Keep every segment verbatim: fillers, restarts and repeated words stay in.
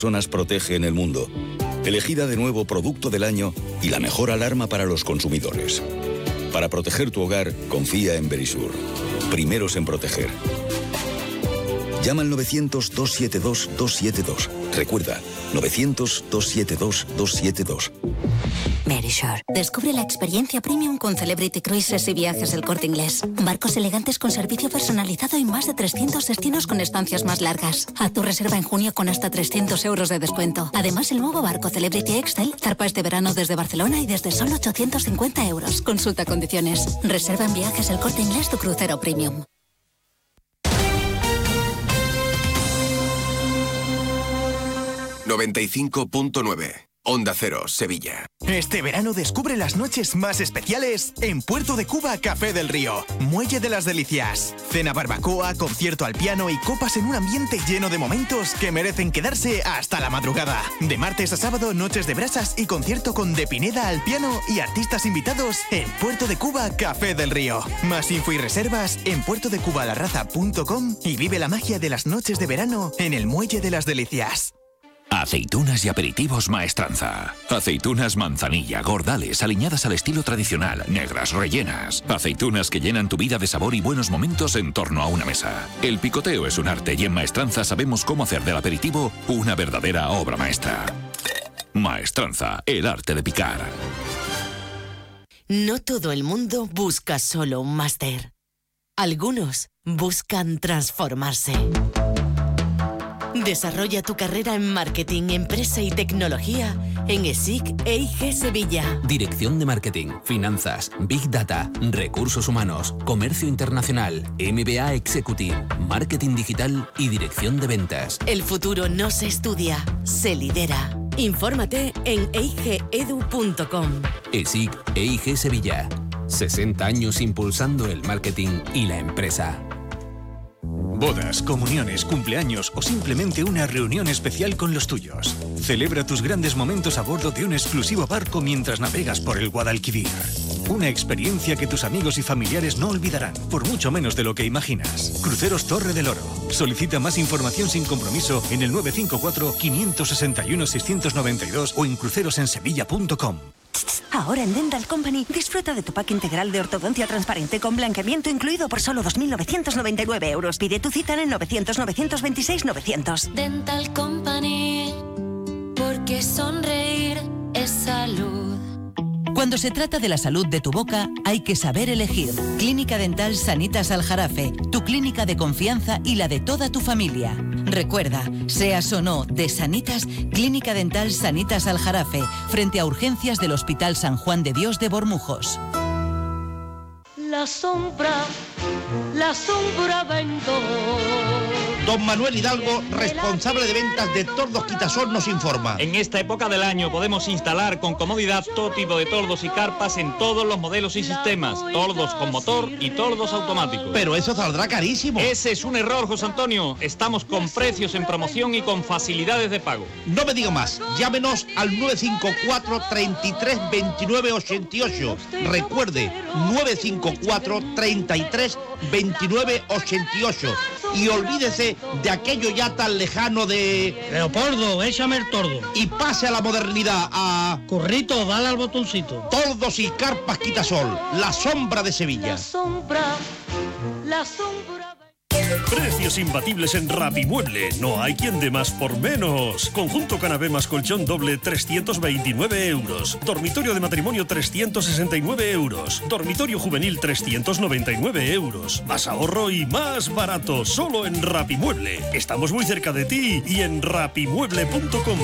personas protege en el mundo. Elegida de nuevo Producto del Año y la mejor alarma para los consumidores. Para proteger tu hogar, confía en Verisur. Primeros en proteger. Llama al novecientos, doscientos setenta y dos, doscientos setenta y dos. Recuerda, novecientos, doscientos setenta y dos, doscientos setenta y dos. Verisure. Descubre la experiencia premium con Celebrity Cruises y Viajes El Corte Inglés. Barcos elegantes con servicio personalizado y más de trescientos destinos con estancias más largas. Haz tu reserva en junio con hasta trescientos euros de descuento. Además, el nuevo barco Celebrity Excel zarpa este verano desde Barcelona y desde solo ochocientos cincuenta euros. Consulta condiciones. Reserva en Viajes El Corte Inglés tu crucero premium. noventa y cinco punto nueve. Onda Cero, Sevilla. Este verano descubre las noches más especiales en Puerto de Cuba Café del Río. Muelle de las Delicias. Cena barbacoa, concierto al piano y copas en un ambiente lleno de momentos que merecen quedarse hasta la madrugada. De martes a sábado, noches de brasas y concierto con De Pineda al piano y artistas invitados en Puerto de Cuba Café del Río. Más info y reservas en puerto de cuba la raza punto com y vive la magia de las noches de verano en el Muelle de las Delicias. Aceitunas y aperitivos Maestranza. Aceitunas manzanilla, gordales, aliñadas al estilo tradicional, negras, rellenas. Aceitunas que llenan tu vida de sabor y buenos momentos en torno a una mesa. El picoteo es un arte y en Maestranza sabemos cómo hacer del aperitivo una verdadera obra maestra. Maestranza, el arte de picar. No todo el mundo busca solo un máster. Algunos buscan transformarse. Desarrolla tu carrera en marketing, empresa y tecnología en E S I C E I G Sevilla. Dirección de Marketing, Finanzas, Big Data, Recursos Humanos, Comercio Internacional, M B A Executive, Marketing Digital y Dirección de Ventas. El futuro no se estudia, se lidera. Infórmate en eigeedu punto com. E S I C E I G Sevilla. sesenta años impulsando el marketing y la empresa. Bodas, comuniones, cumpleaños o simplemente una reunión especial con los tuyos. Celebra tus grandes momentos a bordo de un exclusivo barco mientras navegas por el Guadalquivir. Una experiencia que tus amigos y familiares no olvidarán, por mucho menos de lo que imaginas. Cruceros Torre del Oro. Solicita más información sin compromiso en el nueve cinco cuatro, cinco seis uno, seis nueve dos o en crucerosensevilla punto com. Ahora en Dental Company disfruta de tu pack integral de ortodoncia transparente con blanqueamiento incluido por solo dos mil novecientos noventa y nueve euros. Pide tu cita en el novecientos, novecientos veintiséis, novecientos. Dental Company, porque sonreír es salud. Cuando se trata de la salud de tu boca, hay que saber elegir. Clínica Dental Sanitas Aljarafe, tu clínica de confianza y la de toda tu familia. Recuerda, seas o no de Sanitas, Clínica Dental Sanitas Aljarafe, frente a urgencias del Hospital San Juan de Dios de Bormujos. La sombra, la sombra vendo. Don Manuel Hidalgo, responsable de ventas de Tordos Quitasol, nos informa. En esta época del año podemos instalar con comodidad todo tipo de tordos y carpas en todos los modelos y sistemas. Tordos con motor y tordos automáticos. Pero eso saldrá carísimo. Ese es un error, José Antonio. Estamos con precios en promoción y con facilidades de pago. No me diga más. Llámenos al nueve cinco cuatro, treinta y tres, veintinueve ochenta y ocho. Recuerde, nueve cinco cuatro, treinta y tres, veintinueve ochenta y ocho. Y olvídese de aquello ya tan lejano de... Leopoldo, échame el tordo. Y pase a la modernidad, a... Currito, dale al botoncito. Tordos y carpas Quitasol, la sombra de Sevilla. La sombra, la sombra... Precios imbatibles en Rapimueble. No hay quien dé más por menos. Conjunto canapé más colchón doble, trescientos veintinueve euros. Dormitorio de matrimonio, trescientos sesenta y nueve euros. Dormitorio juvenil, trescientos noventa y nueve euros. Más ahorro y más barato. Solo en Rapimueble. Estamos muy cerca de ti y en rapimueble punto com.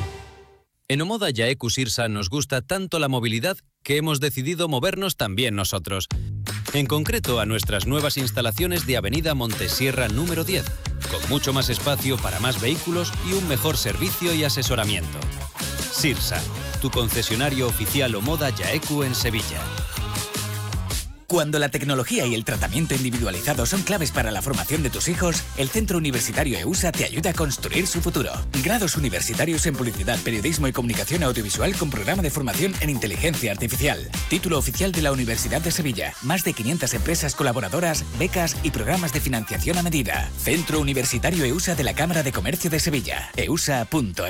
En Omoda Yaeku Sirsa nos gusta tanto la movilidad que hemos decidido movernos también nosotros. En concreto a nuestras nuevas instalaciones de Avenida Montesierra número diez, con mucho más espacio para más vehículos y un mejor servicio y asesoramiento. Sirsa, tu concesionario oficial Omoda Yaeku en Sevilla. Cuando la tecnología y el tratamiento individualizado son claves para la formación de tus hijos, el Centro Universitario E U S A te ayuda a construir su futuro. Grados universitarios en Publicidad, Periodismo y Comunicación Audiovisual con programa de formación en Inteligencia Artificial. Título oficial de la Universidad de Sevilla. Más de quinientas empresas colaboradoras, becas y programas de financiación a medida. Centro Universitario E U S A de la Cámara de Comercio de Sevilla. e u s a punto